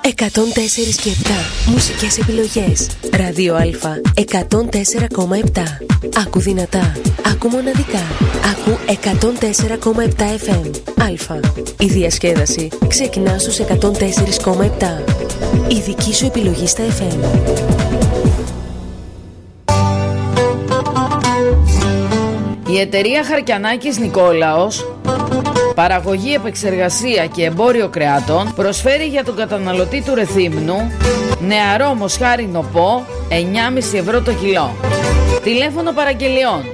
104 και 7. Μουσικές επιλογές. Ράδιο Α 104,7. Άκου δυνατά. Άκου μοναδικά. Άκου 104,7 FM. Α. Η διασκέδαση ξεκινά στους 104,7. Η δική σου επιλογή στα FM. Η εταιρεία Χαρκιανάκης Νικόλαος, παραγωγή, επεξεργασία και εμπόριο κρεάτων, προσφέρει για τον καταναλωτή του Ρεθύμνου νεαρό μοσχάρι νοπό 9,5 ευρώ το κιλό. Τηλέφωνο παραγγελιών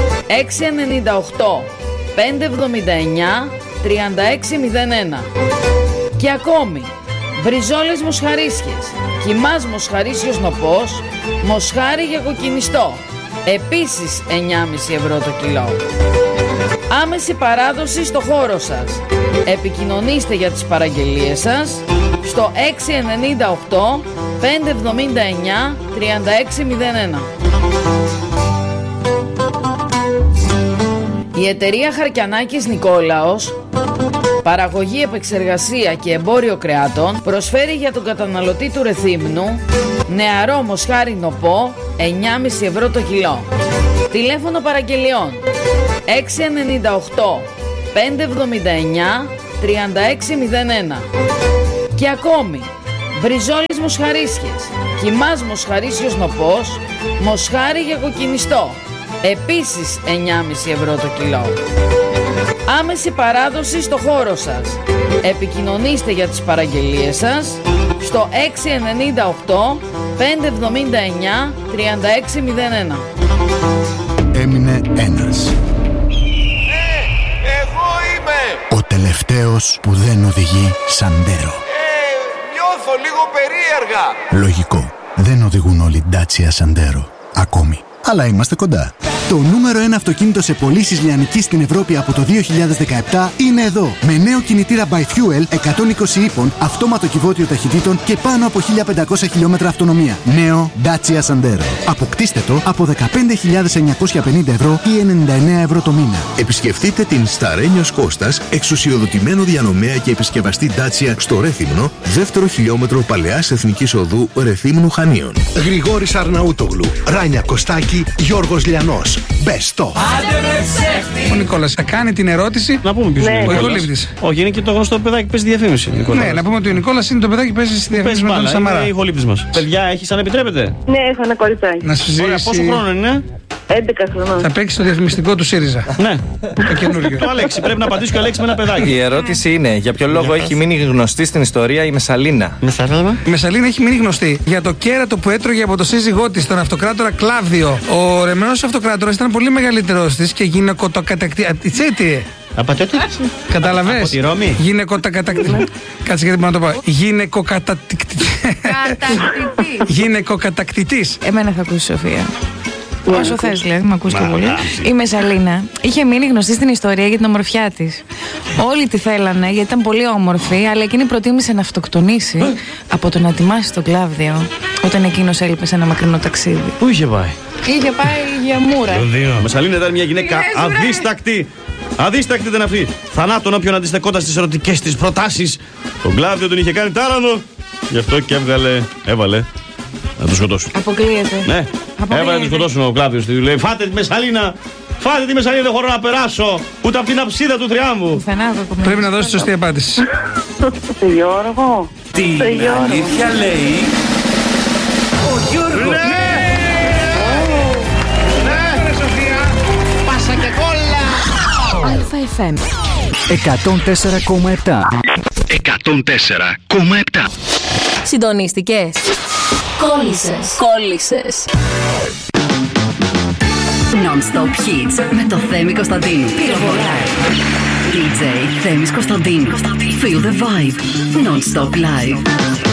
698 579 3601. Και ακόμη μπριζόλες μοσχαρίσιες, κιμάς μοσχαρίσιος νοπός, μοσχάρι για κοκκινιστό, επίσης 9,5 ευρώ το κιλό. Άμεση παράδοση στο χώρο σας. Επικοινωνήστε για τις παραγγελίες σας στο 698 579 3601. Η εταιρεία Χαρκιανάκης Νικόλαος, παραγωγή, επεξεργασία και εμπόριο κρεάτων, προσφέρει για τον καταναλωτή του Ρεθύμνου νεαρό μοσχάρι νοπό 9,5 ευρώ το κιλό. Τηλέφωνο παραγγελιών 698 579 3601. Και ακόμη μπριζόλες μοσχαρίσιες, κιμάς μοσχαρίσιος νοπός, μοσχάρι για κοκκινιστό, επίσης 9,5 ευρώ το κιλό. Άμεση παράδοση στο χώρο σας. Επικοινωνήστε για τις παραγγελίες σας στο 698 579 3601. Έμεινε ένας. Εγώ είμαι! Ο τελευταίος που δεν οδηγεί Σαντέρο. Νιώθω λίγο περίεργα. Λογικό. Δεν οδηγούν όλοι Dacia Sandero. Ακόμη. Αλλά είμαστε κοντά. Το νούμερο 1 αυτοκίνητο σε πωλήσεις λιανικής στην Ευρώπη από το 2017 είναι εδώ. Με νέο κινητήρα by Fuel 120 ύπων, αυτόματο κυβότιο ταχυτήτων και πάνω από 1500 χιλιόμετρα αυτονομία. Νέο Dacia Sandero. Αποκτήστε το από 15.950 ευρώ ή 99 ευρώ το μήνα. Επισκεφτείτε την Σταρένιος Κώστας, εξουσιοδοτημένο διανομέα και επισκευαστή Dacia στο Ρέθυμνο, δεύτερο χιλιόμετρο Παλαιάς Εθνικής Οδού Ρεθύμνου Χανίων. Γρηγόρης Αρναούτογλου, Ράνια Κωστάκη, Γιώργος Λιανός. Best of. Ο Νικόλας θα κάνει την ερώτηση. Να πούμε ποιος είναι. Ο ηχολήπτης. Όχι, είναι και το γνωστό παιδάκι που παίζει διαφήμιση. Ναι, να πούμε ότι ο Νικόλας είναι το παιδάκι που παίζει στη διαφήμιση με τον Σαμαρά. Είναι ηχολήπτης μας. Παιδιά, έχεις αν επιτρέπετε? Ναι, έχω ένα κοριτσάκι. Να σου ζήσει. Ωραία, πόσο χρόνο είναι? 11 χρονών. Θα παίξει το διαφημιστικό του ΣΥΡΙΖΑ. Ναι. Το καινούργιο. Το Αλέξη, πρέπει να απαντήσει και ο Αλέξη με ένα παιδάκι. Η ερώτηση είναι: για ποιο λόγο έχει μείνει γνωστή στην ιστορία η Μεσσαλίνα? Η Μεσσαλίνα έχει μείνει γνωστή για το κέρατο που έτρωγε από το σύζυγό της, τον αυτοκράτορα Κλάβδιο. Ο ρεμνός αυτοκράτορας ήταν πολύ μεγαλύτερος της και γυναικοτοκατακτητή. Κατάλαβες? Από τη Ρώμη. Κάτσε γιατί μπορώ να το πω. Γυναικοκατακτητής. Εμένα θα ακούσει η Σοφία. Όσο θες, δηλαδή, με ακούς και πολύ. Η Μεσσαλίνα είχε μείνει γνωστή στην ιστορία για την ομορφιά της. Όλοι τη θέλανε γιατί ήταν πολύ όμορφη, αλλά εκείνη προτίμησε να αυτοκτονήσει από το να τιμάσει τον Κλάβδιο όταν εκείνος έλειπε σε ένα μακρινό ταξίδι. Πού είχε πάει? Είχε πάει για μούρα. Η Μεσσαλίνα ήταν μια γυναίκα αδίστακτη. Αδίστακτη ήταν αυτή. Θανάτων όποιον αντιστεκόταν στις ερωτικές της προτάσεις. Τον Κλάβδιο τον είχε κάνει τάρανο. Γι' αυτό και έβαλε να τον σκοτώσουν. Αποκλείεται. Ναι, έβαλε να τον σκοτώσουν ο Κλάβδιος. Λέει: φάτε τη Μεσσαλίνα. Φάτε τη Μεσσαλίνα, δεν χωρώ να περάσω. Ούτε από την αψίδα του Τριάμβου. Πρέπει να δώσει σωστή απάντηση. Γιώργο. Την αλήθεια λέει ο Γιώργος. Ναι, Σοφία. Πάσα και κόλλα. ΑΦΜ 104,7. 104,7. Συντονίστηκες? Κόλλησες. Non-stop hits με το Θέμη Κωνσταντίνου. Πυροβολάει. DJ Θέμης Κωνσταντίνου. Feel the vibe. Non-stop live.